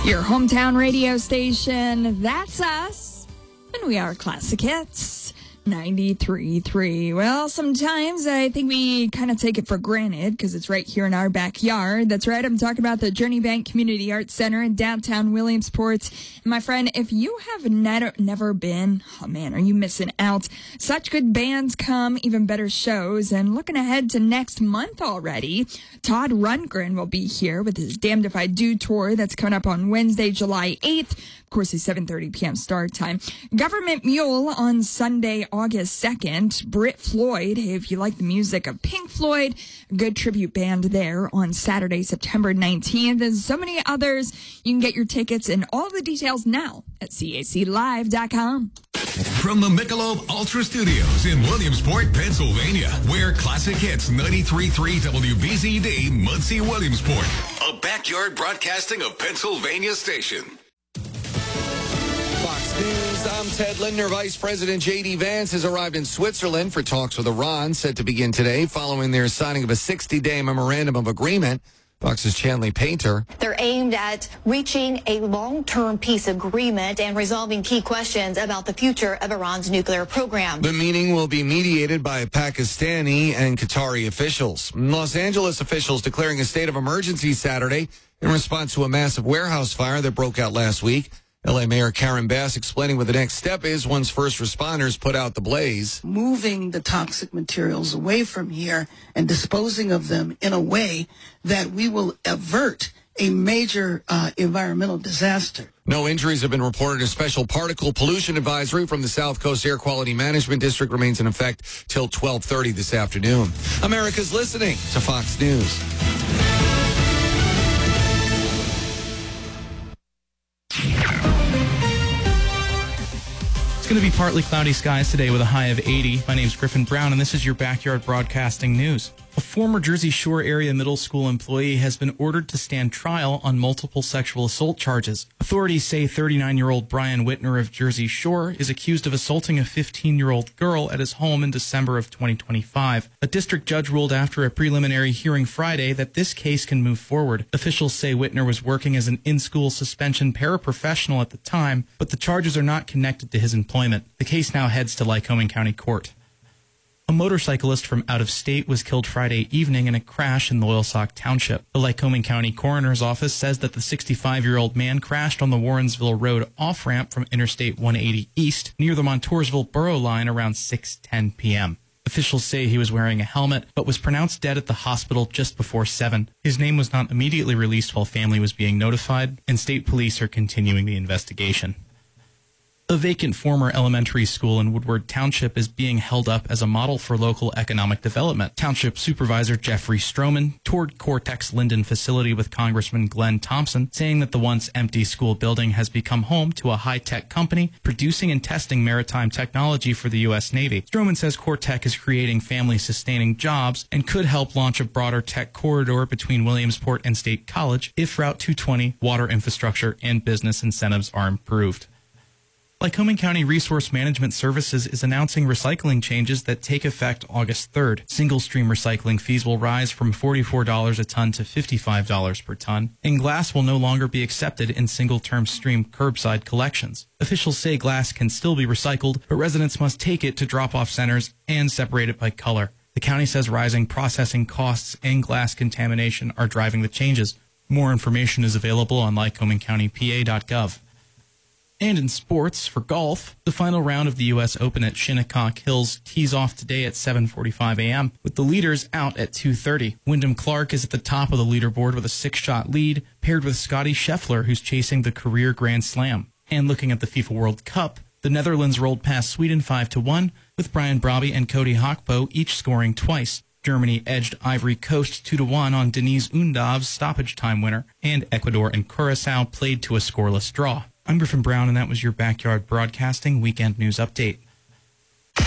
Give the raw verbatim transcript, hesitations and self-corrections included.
Your hometown radio station, that's us. And we are Classic Hits ninety-three point three. Well, sometimes I think we kind of take it for granted because it's right here in our backyard. That's right. I'm talking about the Journey Bank Community Arts Center in downtown Williamsport. And my friend, if you have ne- never been, oh man, are you missing out? Such good bands come, even better shows. And looking ahead to next month already, Todd Rundgren will be here with his Damned If I Do tour that's coming up on Wednesday, July eighth. Of course, it's seven thirty p.m. start time. Government Mule on Sunday, August second. Brit Floyd, if you like the music of Pink Floyd, a good tribute band there on Saturday, September nineteenth. And so many others. You can get your tickets and all the details now at C A C live dot com. From the Michelob Ultra Studios in Williamsport, Pennsylvania, where Classic Hits ninety-three point three W B Z D, Muncie, Williamsport, a backyard broadcasting of Pennsylvania station. Fox News, I'm Ted Lindner. Vice President J D. Vance has arrived in Switzerland for talks with Iran set to begin today following their signing of a sixty-day memorandum of agreement. Fox's Chanley Painter. They're aimed at reaching a long-term peace agreement and resolving key questions about the future of Iran's nuclear program. The meeting will be mediated by Pakistani and Qatari officials. Los Angeles officials declaring a state of emergency Saturday in response to a massive warehouse fire that broke out last week. L A Mayor Karen Bass explaining what the next step is once first responders put out the blaze. Moving the toxic materials away from here and disposing of them in a way that we will avert a major uh, environmental disaster. No injuries have been reported. A special particle pollution advisory from the South Coast Air Quality Management District remains in effect till twelve thirty this afternoon. America's listening to Fox News. It's going to be partly cloudy skies today with a high of eighty. My name's Griffin Brown, and this is your Backyard Broadcasting News. A former Jersey Shore area middle school employee has been ordered to stand trial on multiple sexual assault charges. Authorities say thirty-nine-year-old Brian Whitner of Jersey Shore is accused of assaulting a fifteen-year-old girl at his home in December of twenty twenty-five. A district judge ruled after a preliminary hearing Friday that this case can move forward. Officials say Whitner was working as an in-school suspension paraprofessional at the time, but the charges are not connected to his employment. The case now heads to Lycoming County Court. A motorcyclist from out of state was killed Friday evening in a crash in Loyalsock Township. The Lycoming County Coroner's Office says that the sixty-five-year-old man crashed on the Warrensville Road off-ramp from Interstate one eighty East near the Montoursville Borough line around six ten p.m. Officials say he was wearing a helmet, but was pronounced dead at the hospital just before seven. His name was not immediately released while family was being notified, and state police are continuing the investigation. A vacant former elementary school in Woodward Township is being held up as a model for local economic development. Township Supervisor Jeffrey Stroman toured Cortex Linden facility with Congressman Glenn Thompson, saying that the once empty school building has become home to a high-tech company producing and testing maritime technology for the U S Navy. Stroman says Cortec is creating family-sustaining jobs and could help launch a broader tech corridor between Williamsport and State College if Route two twenty, water infrastructure, and business incentives are improved. Lycoming County Resource Management Services is announcing recycling changes that take effect August third. Single-stream recycling fees will rise from forty-four dollars a ton to fifty-five dollars per ton, and glass will no longer be accepted in single-term stream curbside collections. Officials say glass can still be recycled, but residents must take it to drop-off centers and separate it by color. The county says rising processing costs and glass contamination are driving the changes. More information is available on lycoming county p a dot gov. And in sports, for golf, the final round of the U S Open at Shinnecock Hills tees off today at seven forty-five a.m., with the leaders out at two thirty. Wyndham Clark is at the top of the leaderboard with a six-shot lead, paired with Scotty Scheffler, who's chasing the career Grand Slam. And looking at the FIFA World Cup, the Netherlands rolled past Sweden five to one, with Brian Brobby and Cody Hockbo each scoring twice. Germany edged Ivory Coast two to one on Denise Undav's stoppage time winner, and Ecuador and Curacao played to a scoreless draw. I'm Griffin Brown, and that was your Backyard Broadcasting Weekend News Update.